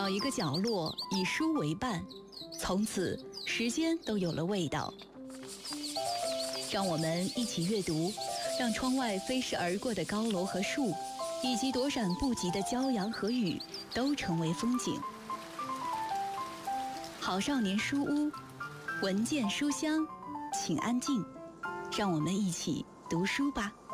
找一个角落，以书为伴，从此时间都有了味道。让我们一起阅读，让窗外飞逝而过的高楼和树，以及躲闪不及的骄阳和雨，都成为风景。好少年书屋，文件书香，请安静，让我们一起读书吧。